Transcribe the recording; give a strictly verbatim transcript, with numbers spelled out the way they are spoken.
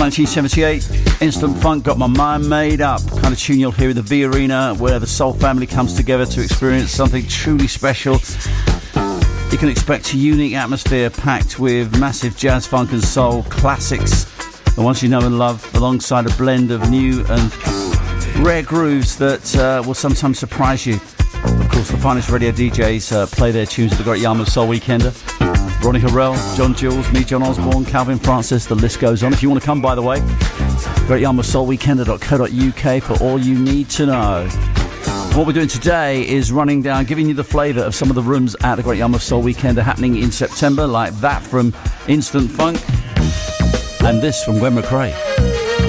nineteen seventy-eight, Instant Funk, Got My Mind Made Up. Kind of tune you'll hear in the V Arena, where the soul family comes together to experience something truly special. You can expect a unique atmosphere packed with massive jazz, funk and soul classics, the ones you know and love, alongside a blend of new and rare grooves that uh, will sometimes surprise you. Of course, the finest radio D Js uh, play their tunes at the Great Yarmouth Soul Weekender. Ronnie Harrell, John Jules, me, John Osborne, Calvin Francis, the list goes on. If you want to come, by the way, great yarmouth soul weekender dot co dot uk for all you need to know. What we're doing today is running down, giving you the flavour of some of the rooms at the Great Yarmouth Soul Weekender happening in September, like that from Instant Funk and this from Gwen McRae.